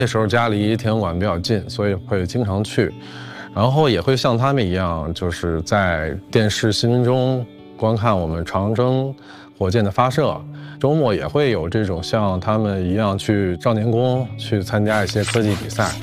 那时候家离天文馆比较近，所以会经常去，然后也会像他们一样，就是在电视新闻中观看我们长征火箭的发射。周末也会有这种像他们一样去少年宫去参加一些科技比赛。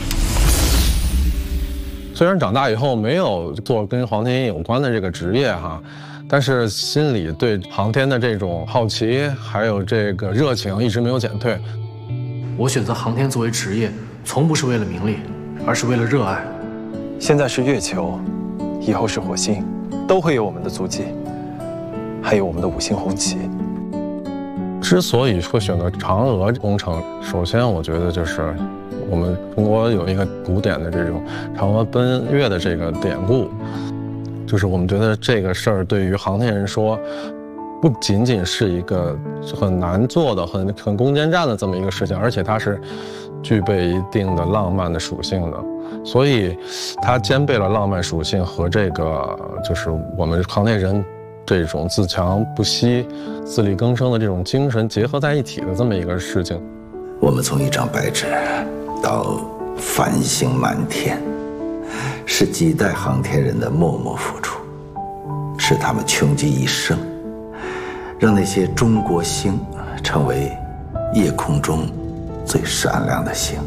虽然长大以后没有做跟航天有关的这个职业哈，但是心里对航天的这种好奇还有这个热情一直没有减退。 我选择航天作为职业，从不是为了名利，而是为了热爱。 现在是月球，以后是火星，都会有我们的足迹，还有我们的5星红旗。 之所以会选择嫦娥工程，首先我觉得就是我们中国有一个古典的这种嫦娥奔月的这个典故，就是我们觉得这个事儿对于航天人说，不仅仅是一个很难做的、很攻坚战的这么一个事情，而且它是具备一定的浪漫的属性的，所以它兼备了浪漫属性和这个就是我们航天人这种自强不息、自力更生的这种精神结合在一起的这么一个事情。 我们从一张白纸到繁星满天，是几代航天人的默默付出，是他们穷极一生，让那些中国星成为夜空中最闪亮的星。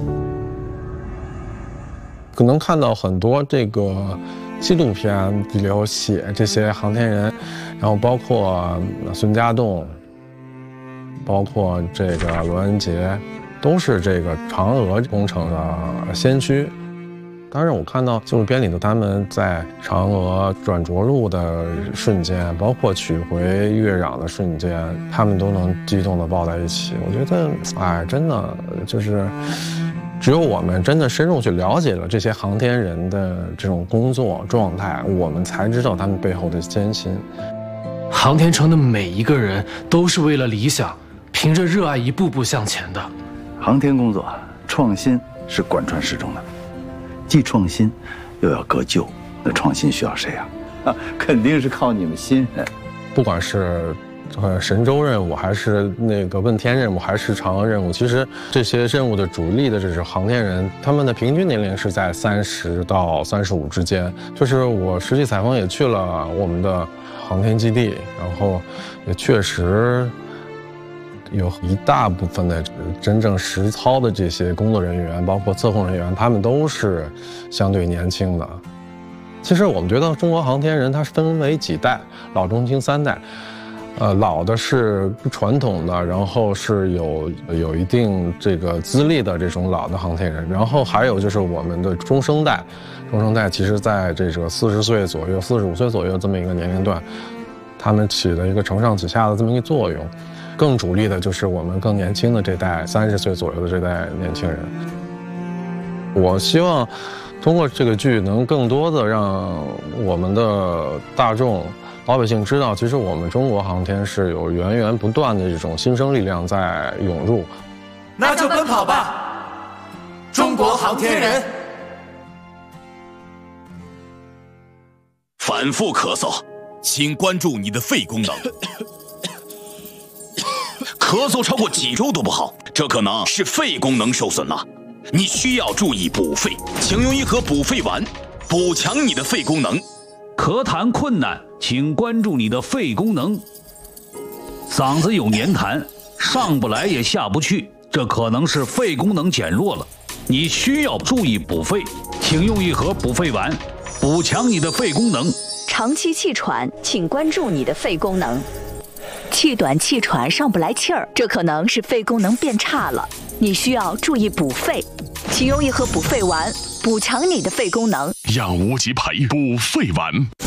可能看到很多这个纪录片里有写这些航天人，然后包括孙家栋，包括这个罗恩杰，都是这个嫦娥工程的先驱。当然我看到纪录片里头他们在嫦娥转着陆的瞬间，包括取回月壤的瞬间，他们都能激动地抱在一起。我觉得真的就是只有我们真的深入去了解了这些航天人的这种工作状态，我们才知道他们背后的艰辛。 航天城的每一个人都是为了理想，凭着热爱一步步向前的。 航天工作创新是贯穿始终的，既创新又要革旧，那创新需要谁啊？肯定是靠你们新人。 不管是神舟任务还是那个问天任务还是嫦娥任务，其实这些任务的主力的这种航天人，他们的平均年龄是在30到35之间。就是我实际采访也去了我们的航天基地，然后也确实有一大部分的真正实操的这些工作人员，包括测控人员，他们都是相对年轻的。其实我们觉得中国航天人它是分为几代，老中青3代。老的是传统的，然后是有一定这个资历的这种老的航天人，然后还有就是我们的中生代。中生代其实在这个40岁左右、45岁左右这么一个年龄段，他们起了一个承上启下的这么一个作用。更主力的就是我们更年轻的这代，30岁左右的这代年轻人。我希望通过这个剧能更多的让我们的大众老百姓知道，其实我们中国航天是有源源不断的这种新生力量在涌入。 那就奔跑吧，中国航天人！ 反复咳嗽，请关注你的肺功能。咳嗽超过几周都不好，这可能是肺功能受损了。你需要注意补肺，请用一盒补肺丸，补强你的肺功能。 咳痰困难，请关注你的肺功能。嗓子有黏痰，上不来也下不去，这可能是肺功能减弱了。你需要注意补肺，请用一盒补肺丸，补强你的肺功能。 长期气喘，请关注你的肺功能。气短气喘上不来气儿，这可能是肺功能变差了，你需要注意补肺，请用一盒补肺丸，补强你的肺功能。 让无极牌补肺丸。